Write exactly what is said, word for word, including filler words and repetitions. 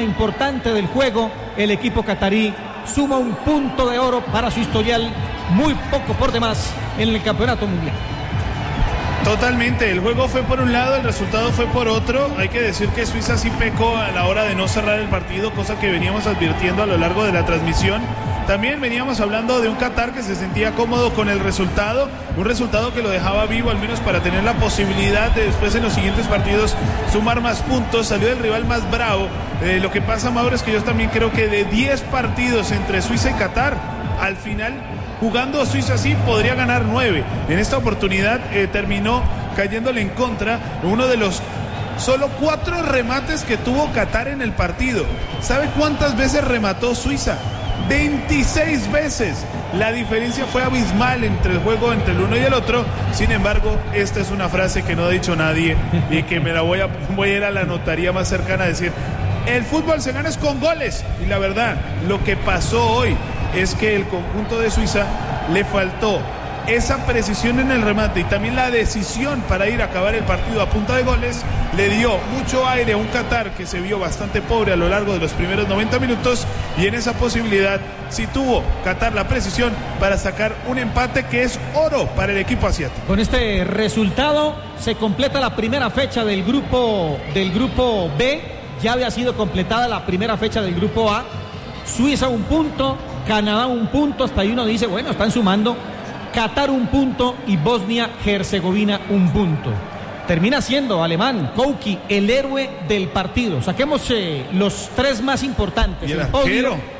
importante del juego, el equipo catarí suma un punto de oro para su historial, muy poco por demás en el campeonato mundial. Totalmente, el juego fue por un lado, el resultado fue por otro. Hay que decir que Suiza sí pecó a la hora de no cerrar el partido, cosa que veníamos advirtiendo a lo largo de la transmisión. También veníamos hablando de un Qatar que se sentía cómodo con el resultado, un resultado que lo dejaba vivo al menos para tener la posibilidad de después en los siguientes partidos sumar más puntos. Salió el rival más bravo. Eh, lo que pasa, Mauro, es que yo también creo que de diez partidos entre Suiza y Qatar, al final, jugando Suiza sí podría ganar nueve. En esta oportunidad eh, terminó cayéndole en contra uno de los solo cuatro remates que tuvo Qatar en el partido. ¿Sabe cuántas veces remató Suiza? veintiséis veces. La diferencia fue abismal entre el juego entre el uno y el otro. Sin embargo, esta es una frase que no ha dicho nadie y que me la voy a, voy a ir a la notaría más cercana a decir: el fútbol se gana es con goles. Y la verdad, lo que pasó hoy es que el conjunto de Suiza le faltó esa precisión en el remate y también la decisión para ir a acabar el partido a punta de goles. Le dio mucho aire a un Qatar que se vio bastante pobre a lo largo de los primeros noventa minutos, y en esa posibilidad sí tuvo Qatar la precisión para sacar un empate que es oro para el equipo asiático. Con este resultado se completa la primera fecha del grupo del grupo B. Ya había sido completada la primera fecha del grupo A. Suiza un punto, Canadá un punto, hasta ahí uno dice, bueno, están sumando. Qatar un punto y Bosnia-Herzegovina un punto. Termina siendo Alemán, Kouki, el héroe del partido. Saquemos eh, los tres más importantes. ¿Y el el podio, arquero?